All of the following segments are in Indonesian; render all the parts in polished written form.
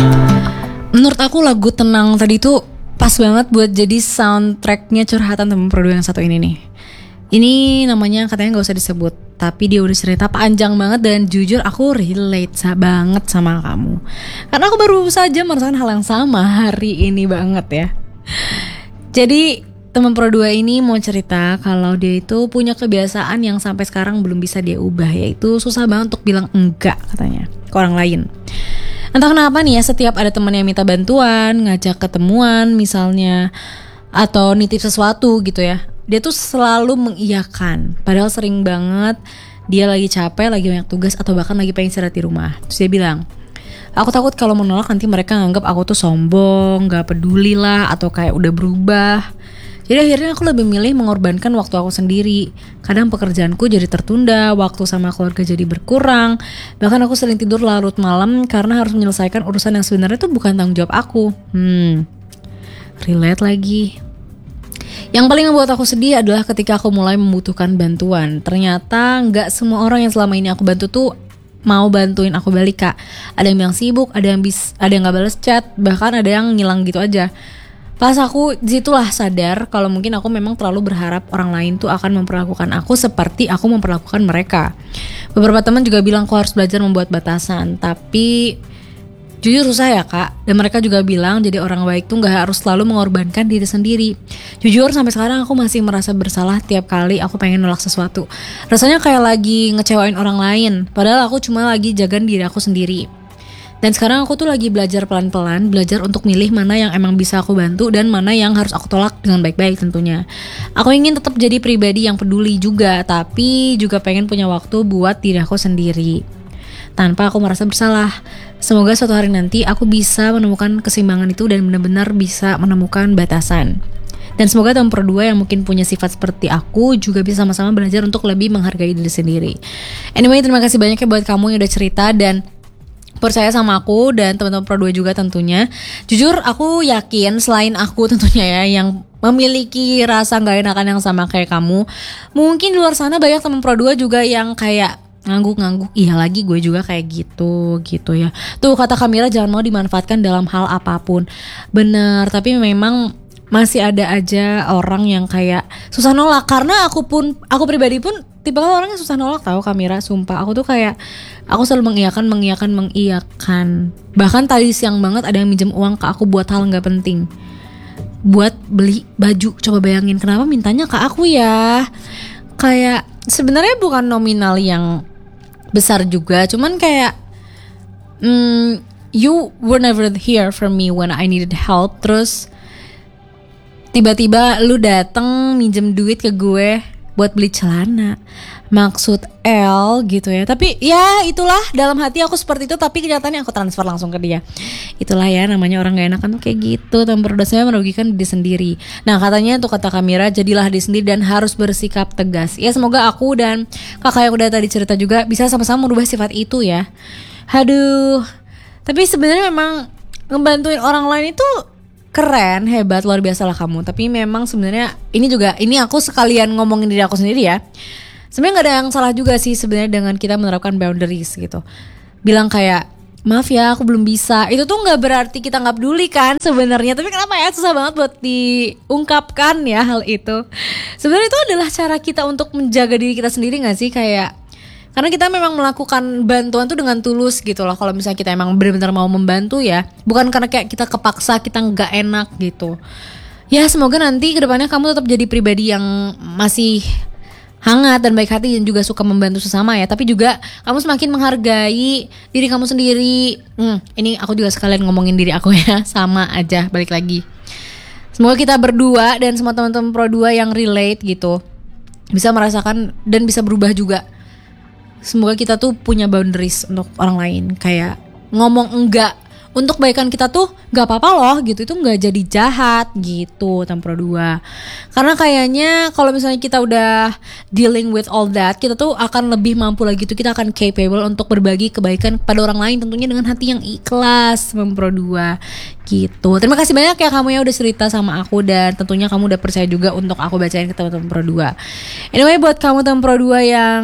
Menurut aku lagu Tenang tadi tuh pas banget buat jadi soundtracknya curhatan temen produser yang satu ini nih. Ini namanya katanya gak usah disebut, tapi dia udah cerita panjang banget dan jujur aku relate banget sama kamu. Karena aku baru saja merasakan hal yang sama hari ini banget ya. Jadi teman Pro 2 ini mau cerita kalau dia itu punya kebiasaan yang sampai sekarang belum bisa dia ubah, yaitu susah banget untuk bilang enggak katanya ke orang lain. Entah kenapa nih ya, setiap ada teman yang minta bantuan, ngajak ketemuan misalnya, atau nitip sesuatu gitu ya, dia tuh selalu mengiyakan. Padahal sering banget dia lagi capek, lagi banyak tugas, atau bahkan lagi pengen istirahat di rumah. Terus dia bilang, aku takut kalau menolak nanti mereka nganggap aku tuh sombong, gak peduli lah, atau kayak udah berubah. Jadi akhirnya aku lebih milih mengorbankan waktu aku sendiri. Kadang pekerjaanku jadi tertunda, waktu sama keluarga jadi berkurang. Bahkan aku sering tidur larut malam karena harus menyelesaikan urusan yang sebenarnya itu bukan tanggung jawab aku. Relate lagi. Yang paling membuat aku sedih adalah ketika aku mulai membutuhkan bantuan. Ternyata gak semua orang yang selama ini aku bantu tuh mau bantuin aku balik, Kak. Ada yang bilang sibuk, ada yang gak balas chat, bahkan ada yang ngilang gitu aja. Pas aku disitulah sadar kalau mungkin aku memang terlalu berharap orang lain tuh akan memperlakukan aku seperti aku memperlakukan mereka. Beberapa teman juga bilang aku harus belajar membuat batasan, tapi jujur susah ya, Kak. Dan mereka juga bilang jadi orang baik tuh gak harus selalu mengorbankan diri sendiri. Jujur sampai sekarang aku masih merasa bersalah tiap kali aku pengen nolak sesuatu. Rasanya kayak lagi ngecewain orang lain, padahal aku cuma lagi jagain diri aku sendiri. Dan sekarang aku tuh lagi belajar pelan-pelan, belajar untuk milih mana yang emang bisa aku bantu dan mana yang harus aku tolak dengan baik-baik tentunya. Aku ingin tetap jadi pribadi yang peduli juga, tapi juga pengen punya waktu buat diri aku sendiri tanpa aku merasa bersalah. Semoga suatu hari nanti aku bisa menemukan keseimbangan itu dan benar-benar bisa menemukan batasan. Dan semoga teman Pro 2 yang mungkin punya sifat seperti aku juga bisa sama-sama belajar untuk lebih menghargai diri sendiri. Anyway, terima kasih banyak ya buat kamu yang udah cerita dan percaya sama aku dan teman-teman Pro 2 juga tentunya. Jujur aku yakin selain aku tentunya ya yang memiliki rasa gak enakan yang sama kayak kamu, mungkin di luar sana banyak teman Pro 2 juga yang kayak ngangguk-ngangguk, iya lagi gue juga kayak gitu ya. Tuh kata Kamila, jangan mau dimanfaatkan dalam hal apapun. Bener, tapi memang masih ada aja orang yang kayak susah nolak. Karena aku pribadi pun tipe orang yang susah nolak tahu Kamira, sumpah. Aku tuh kayak aku selalu mengiyakan. Bahkan tadi siang banget ada yang minjem uang ke aku buat hal gak penting, buat beli baju. Coba bayangin kenapa mintanya ke aku ya. Kayak sebenarnya bukan nominal yang besar juga, cuman kayak you were never here for me when I needed help. Terus tiba-tiba lu dateng minjem duit ke gue buat beli celana, maksud L gitu ya. Tapi ya itulah, dalam hati aku seperti itu, tapi kenyataannya aku transfer langsung ke dia. Itulah ya namanya orang gak enakan tuh kayak gitu. Temperdasnya merugikan diri sendiri. Nah katanya tuh kata Kamira, jadilah diri sendiri dan harus bersikap tegas. Ya semoga aku dan kakak yang udah tadi cerita juga bisa sama-sama merubah sifat itu ya. Aduh, tapi sebenarnya memang ngebantuin orang lain itu keren, hebat, luar biasa lah kamu. Tapi memang sebenarnya ini aku sekalian ngomongin diri aku sendiri ya. Sebenarnya nggak ada yang salah juga sih sebenarnya dengan kita menerapkan boundaries gitu. Bilang kayak maaf ya aku belum bisa, itu tuh nggak berarti kita nggak peduli kan sebenarnya. Tapi kenapa ya susah banget buat diungkapkan ya hal itu. Sebenarnya itu adalah cara kita untuk menjaga diri kita sendiri nggak sih, kayak karena kita memang melakukan bantuan tuh dengan tulus gitu loh. Kalau misalnya kita emang benar-benar mau membantu ya, bukan karena kayak kita kepaksa, kita nggak enak gitu. Ya semoga nanti kedepannya kamu tetap jadi pribadi yang masih hangat dan baik hati dan juga suka membantu sesama ya. Tapi juga kamu semakin menghargai diri kamu sendiri. Ini aku juga sekalian ngomongin diri aku ya, sama aja balik lagi. Semoga kita berdua dan semua teman-teman Pro 2 yang relate gitu bisa merasakan dan bisa berubah juga. Semoga kita tuh punya boundaries untuk orang lain. Kayak ngomong enggak untuk kebaikan kita tuh gak apa-apa loh gitu. Itu gak jadi jahat gitu Pro 2. Karena kayaknya kalau misalnya kita udah dealing with all that, kita tuh akan lebih mampu lagi tuh. Kita akan capable untuk berbagi kebaikan kepada orang lain, tentunya dengan hati yang ikhlas Pro 2 gitu. Terima kasih banyak ya kamu yang udah cerita sama aku. Dan tentunya kamu udah percaya juga untuk aku bacain ke teman-teman Pro 2. Anyway, buat kamu teman Pro 2 yang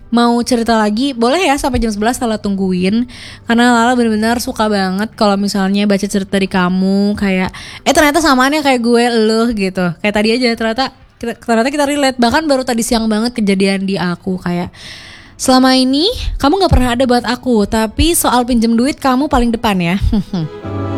mau cerita lagi boleh ya sampai jam 11 Lala tungguin. Karena Lala benar-benar suka banget kalau misalnya baca cerita dari kamu. Kayak ternyata samaannya kayak gue eluh gitu. Kayak tadi aja ternyata kita relate. Bahkan baru tadi siang banget kejadian di aku. Kayak selama ini kamu gak pernah ada buat aku, tapi soal pinjem duit kamu paling depan ya.